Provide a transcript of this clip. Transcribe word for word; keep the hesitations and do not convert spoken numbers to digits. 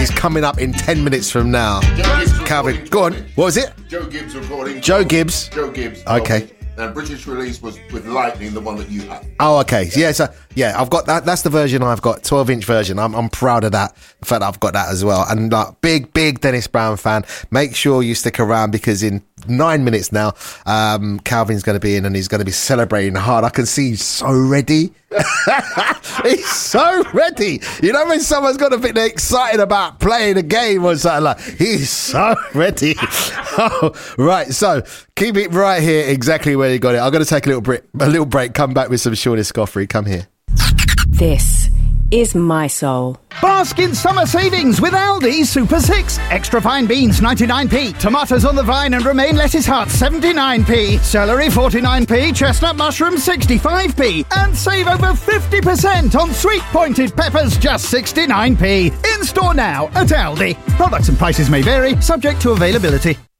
is coming up in ten minutes from now. Calvin, go on. What was it? Joe Gibbs recording. Joe Gibbs. Joe Gibbs. Okay. And British release was with Lightning, the one that you had. Oh, okay. Yeah, so, yeah, I've got that. That's the version I've got, twelve-inch version. I'm I'm proud of that, the fact that I've got that as well. And uh, big, big Dennis Brown fan. Make sure you stick around because in nine minutes now, um, Calvin's going to be in and he's going to be celebrating hard. I can see he's so ready. He's so ready. You know when someone's got a bit excited about playing a game or something like, he's so ready. Oh, right, so keep it right here exactly where you got it. I'm going to take a little break, a little break, come back with some Sean Escoffrey. Come here. This is My Soul. Bask in summer savings with Aldi Super six. Extra fine beans ninety-nine p, tomatoes on the vine and romaine lettuce heart seventy-nine p, celery forty-nine p, chestnut mushroom sixty-five p, and save over fifty percent on sweet pointed peppers just sixty-nine p. In store now at Aldi. Products and prices may vary, subject to availability.